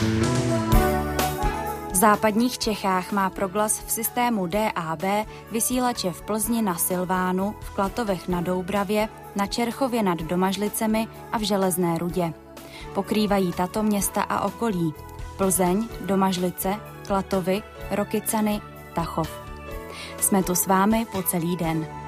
V západních Čechách má Proglas v systému DAB vysílače v Plzni na Silvánu, v Klatovech na Doubravě, na Čerchově nad Domažlicemi a v Železné Rudě. Pokrývají tato města a okolí: Plzeň, Domažlice, Klatovy, Rokycany, Tachov. Jsme tu s vámi po celý den.